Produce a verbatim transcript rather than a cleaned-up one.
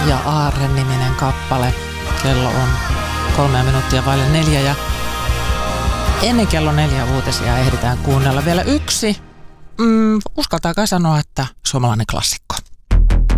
ja Aarre-niminen kappale. Kello on kolme minuuttia vaille neljä ja ennen kello neljä uutisia ehditään kuunnella vielä yksi. Mm, uskaltaa kai sanoa, että suomalainen klassikko.